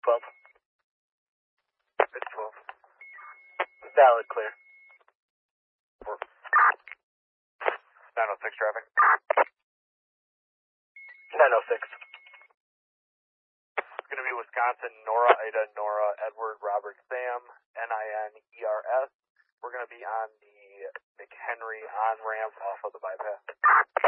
12. It's 12. Valid, clear. 906 traffic. 906. It's going to be Wisconsin, Nora, Ida, Nora, Edward, Robert, Sam, NINERS. We're going to be on the McHenry on-ramp off of the bypass.